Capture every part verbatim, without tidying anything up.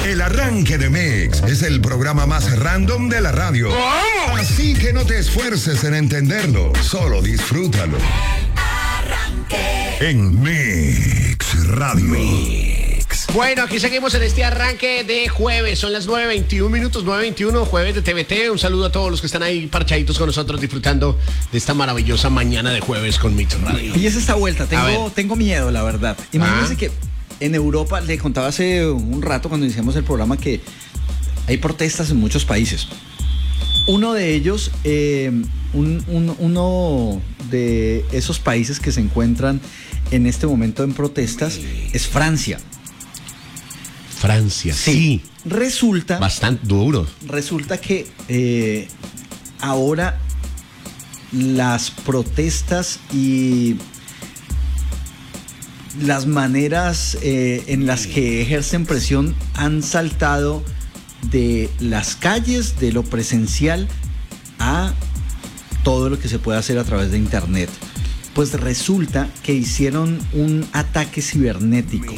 El Arranque de Mix es el programa más random de la radio. ¿Cómo? Así que no te esfuerces en entenderlo, solo disfrútalo. El Arranque. En Mix Radio. Mix. Bueno, aquí seguimos en este arranque de jueves. Son las nueve veintiún minutos, nueve veintiuno, jueves de T V T. Un saludo a todos los que están ahí parchaditos con nosotros, disfrutando de esta maravillosa mañana de jueves con Mix Radio. Y es esta vuelta, tengo, tengo miedo, la verdad. Imagínense ah. que en Europa, le contaba hace un rato cuando iniciamos el programa que hay protestas en muchos países. Uno de ellos, eh, un, un, uno de esos países que se encuentran en este momento en protestas es Francia. Francia, sí. sí. Resulta... Bastante duro. Resulta que eh, ahora las protestas y las maneras eh, en las que ejercen presión han saltado de las calles, de lo presencial, a todo lo que se puede hacer a través de internet. Pues resulta que hicieron un ataque cibernético.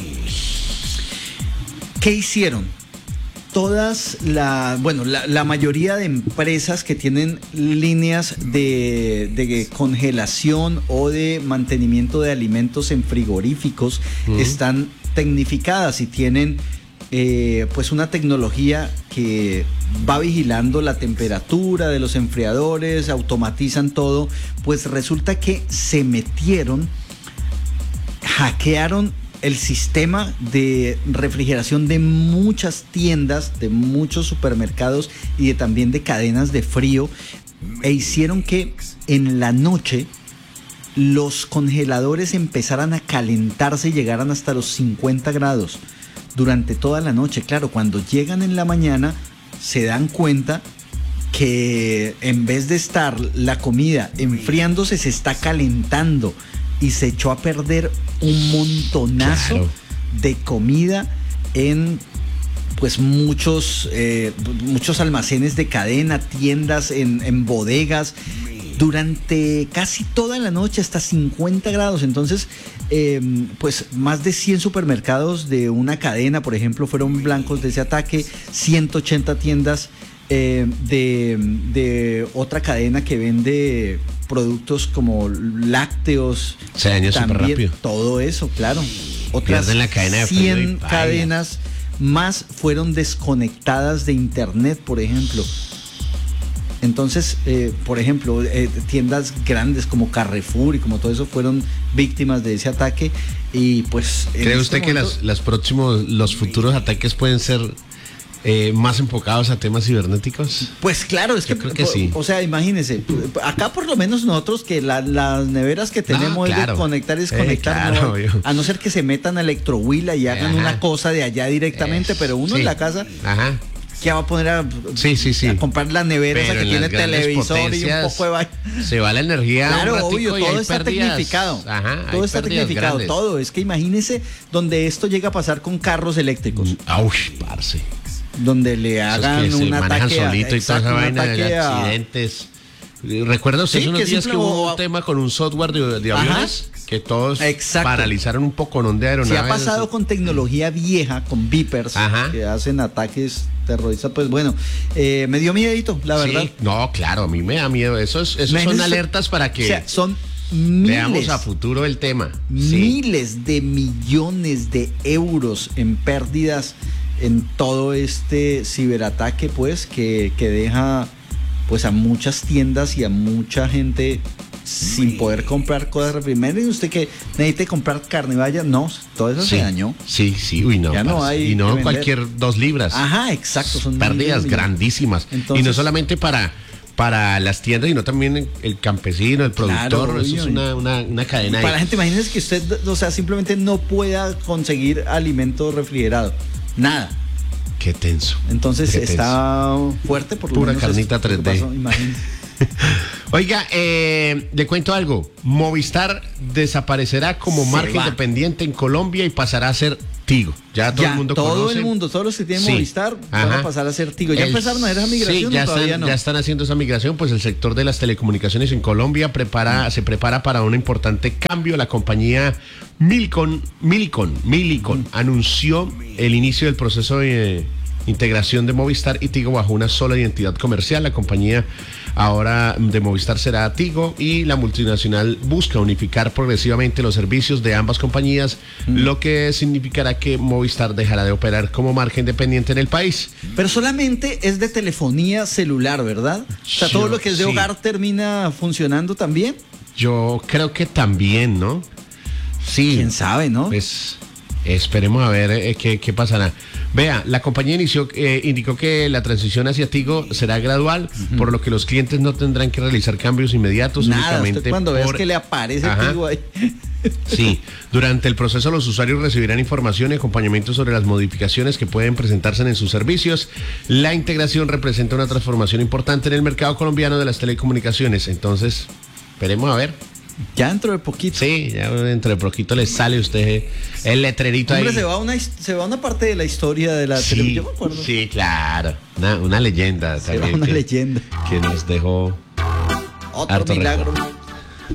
¿Qué hicieron? Todas la, bueno, la, la mayoría de empresas que tienen líneas de, de congelación o de mantenimiento de alimentos en frigoríficos uh-huh. están tecnificadas y tienen eh, pues una tecnología que va vigilando la temperatura de los enfriadores, automatizan todo. Pues resulta que se metieron, hackearon el sistema de refrigeración de muchas tiendas, de muchos supermercados y de, también de cadenas de frío, e hicieron que en la noche los congeladores empezaran a calentarse y llegaran hasta los cincuenta grados durante toda la noche. Claro, cuando llegan en la mañana se dan cuenta que en vez de estar la comida enfriándose, se está calentando y se echó a perder un montonazo claro. de comida en pues muchos eh, muchos almacenes de cadena, tiendas, en, en bodegas, durante casi toda la noche, hasta cincuenta grados. Entonces eh, pues más de cien supermercados de una cadena, por ejemplo, fueron blancos de ese ataque. Ciento ochenta tiendas eh, de, de otra cadena que vende productos como lácteos, se dañó súper rápido. Todo eso, claro. Otras la cadena de cien cadenas más fueron desconectadas de internet, por ejemplo. Entonces, eh, por ejemplo, eh, tiendas grandes como Carrefour y como todo eso fueron víctimas de ese ataque. Y pues, ¿cree este usted momento, que las, las próximos, los futuros ataques pueden ser Eh, más enfocados a temas cibernéticos? Pues claro, es Yo que, creo que sí. O sea, imagínense, acá por lo menos nosotros que la, las neveras que tenemos ah, claro. es de conectar, es conectar, eh, claro, no, a no ser que se metan a Electrohuila y hagan Ajá. una cosa de allá directamente, es, pero uno sí. en la casa... Ajá. ¿Qué va a poner a, sí, sí, sí. a comprar la nevera esa que tiene televisor y un poco de vaina? Se va la energía. Claro, un obvio, y todo está pérdidas. tecnificado. Ajá, todo está tecnificado, grandes. todo. Es que imagínese donde esto llega a pasar con carros eléctricos. ¡Auch, parce! Donde le hagan es que un se ataque a, solito exacto, y toda esa vaina de a... accidentes. Recuerdo usted sí, unos días que hubo un tema con un software de, de aviones Ajá. que todos exacto. paralizaron un poconón de aeronaves. Se ha pasado eso. Con tecnología vieja, con Vipers, Ajá. que hacen ataques terroristas. Pues bueno, eh, me dio miedito, la verdad. Sí, no, claro, a mí me da miedo. Esos, esos son alertas para que... O sea, son miles, veamos a futuro el tema. Miles sí. de millones de euros en pérdidas en todo este ciberataque, pues, que, que deja pues a muchas tiendas y a mucha gente sin poder comprar cosas. Primero, usted que necesite comprar carne, vaya, no, todo eso sí. se dañó. Sí, sí, uy, no. Ya no hay y no cualquier dos libras. Ajá, exacto. Son pérdidas grandísimas. Entonces, y no solamente para... para las tiendas, sino también el campesino, el productor, claro, eso obvio. Es una, una, una cadena. Para la gente, imagínese que usted, o sea, simplemente no pueda conseguir alimento refrigerado. Nada. Qué tenso. Entonces Qué está tenso. Fuerte por lo Pura menos. Carnita tres D. Pasó, imagínese. Oiga, eh, le cuento algo. Movistar desaparecerá como Se marca va. independiente en Colombia y pasará a ser Tigo. Ya todo ya, el mundo todo conoce. el mundo, todos los que tienen sí. Movistar Ajá. van a pasar a ser Tigo. ¿Ya el, empezaron a hacer esa migración? Sí, ya, o todavía están, no? ya están haciendo esa migración. Pues el sector de las telecomunicaciones en Colombia prepara, mm. se prepara para un importante cambio. La compañía Millicom, Millicom, Millicom mm. anunció el inicio del proceso de integración de Movistar y Tigo bajo una sola identidad comercial. La compañía ahora de Movistar será Tigo y la multinacional busca unificar progresivamente los servicios de ambas compañías, mm. lo que significará que Movistar dejará de operar como marca independiente en el país. Pero solamente es de telefonía celular, ¿verdad? O sea, todo lo que es de sí. hogar termina funcionando también. Yo creo que también, ¿no? Sí. ¿Quién sabe, no? Pues esperemos a ver eh, qué, qué pasará. Vea, la compañía inició, eh, indicó que la transición hacia Tigo será gradual, uh-huh. por lo que los clientes no tendrán que realizar cambios inmediatos. Nada, únicamente cuando por... veas que le aparece Ajá. Tigo ahí. Sí, durante el proceso los usuarios recibirán información y acompañamiento sobre las modificaciones que pueden presentarse en sus servicios. La integración representa una transformación importante en el mercado colombiano de las telecomunicaciones. Entonces, esperemos a ver. Ya dentro de poquito. Sí, ya dentro de poquito le sale a usted el letrerito. Hombre, ahí. Se va, una, se va una parte de la historia de la sí, televisión, yo me acuerdo. Sí, claro. Una, una leyenda se también. Va una que, leyenda. Que nos dejó otro milagro. Recuerdo.